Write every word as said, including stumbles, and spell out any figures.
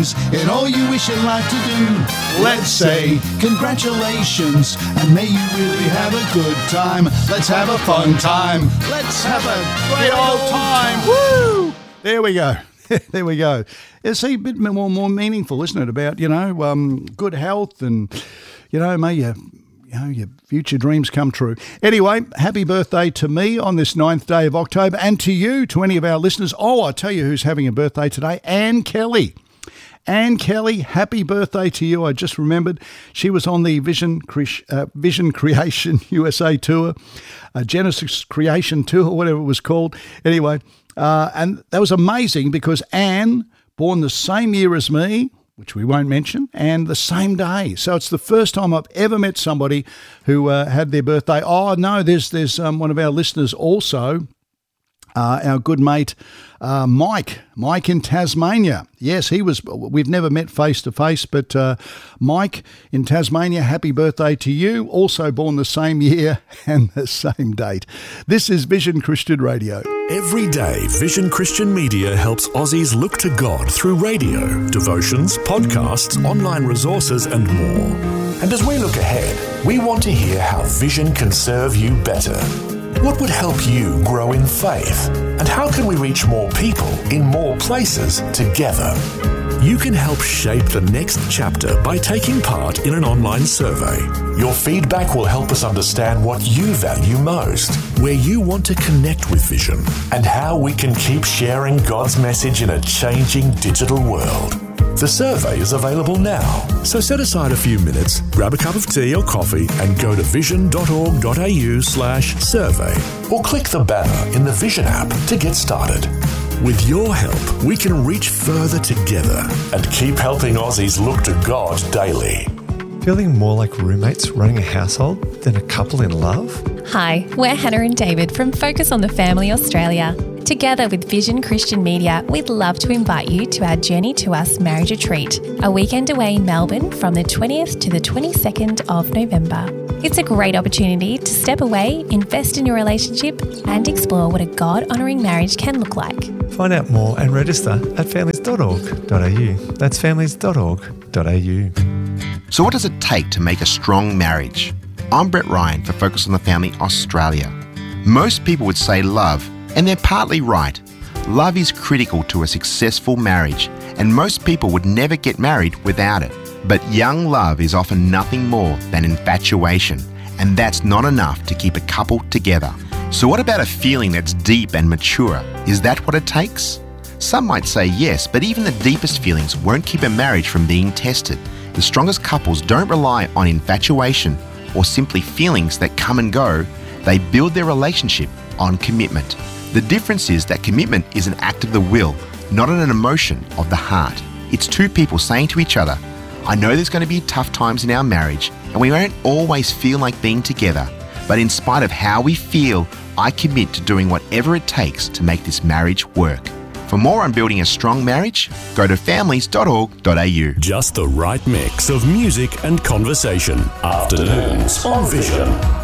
things in all you wish in life to do. Let's say congratulations, and may you really have a good time. Let's have a fun time. Let's have a great old time. Woo! There we go. There we go. It's a bit more, more meaningful, isn't it, about, you know, um, good health and, you know, may you, you know, your future dreams come true. Anyway, happy birthday to me on this ninth day of October, and to you, to any of our listeners. Oh, I'll tell you who's having a birthday today, Anne Kelly. Anne Kelly, happy birthday to you. I just remembered she was on the Vision uh, Vision Creation U S A tour, uh, Genesis Creation tour, whatever it was called. Anyway, uh, and that was amazing because Anne, born the same year as me, which we won't mention, and the same day. So it's the first time I've ever met somebody who uh, had their birthday. Oh, no, there's, there's um, one of our listeners also, Uh, our good mate, uh, Mike, Mike in Tasmania. Yes, he was, we've never met face to face, but uh, Mike in Tasmania, happy birthday to you. Also born the same year and the same date. This is Vision Christian Radio. Every day, Vision Christian Media helps Aussies look to God through radio, devotions, podcasts, online resources and more. And as we look ahead, we want to hear how Vision can serve you better. What would help you grow in faith? And how can we reach more people in more places together? You can help shape the next chapter by taking part in an online survey. Your feedback will help us understand what you value most, where you want to connect with Vision, and how we can keep sharing God's message in a changing digital world. The survey is available now. So set aside a few minutes, grab a cup of tea or coffee and go to vision.org.au slash survey. Or click the banner in the Vision app to get started. With your help, we can reach further together and keep helping Aussies look to God daily. Feeling more like roommates running a household than a couple in love? Hi, we're Hannah and David from Focus on the Family Australia. Together with Vision Christian Media, we'd love to invite you to our Journey to Us marriage retreat, a weekend away in Melbourne from the twentieth to the twenty-second of November. It's a great opportunity to step away, invest in your relationship and explore what a God-honouring marriage can look like. Find out more and register at families dot org dot a u. That's families dot org dot a u. So what does it take to make a strong marriage? I'm Brett Ryan for Focus on the Family Australia. Most people would say love, and they're partly right. Love is critical to a successful marriage, and most people would never get married without it. But young love is often nothing more than infatuation, and that's not enough to keep a couple together. So what about a feeling that's deep and mature? Is that what it takes? Some might say yes, but even the deepest feelings won't keep a marriage from being tested. The strongest couples don't rely on infatuation or simply feelings that come and go. They build their relationship on commitment. The difference is that commitment is an act of the will, not an emotion of the heart. It's two people saying to each other, I know there's going to be tough times in our marriage and we won't always feel like being together, but in spite of how we feel, I commit to doing whatever it takes to make this marriage work. For more on building a strong marriage, go to families dot org dot a u. Just the right mix of music and conversation. Afternoons on Vision.